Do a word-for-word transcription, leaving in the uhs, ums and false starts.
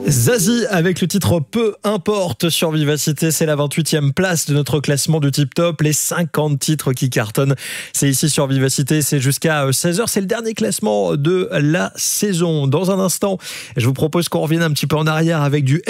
Zazie avec le titre Peu importe sur Vivacité, c'est la vingt-huitième place de notre classement du Tip Top, les cinquante titres qui cartonnent. C'est ici sur Vivacité, c'est jusqu'à seize heures, c'est le dernier classement de la saison. Dans un instant, je vous propose qu'on revienne un petit peu en arrière avec du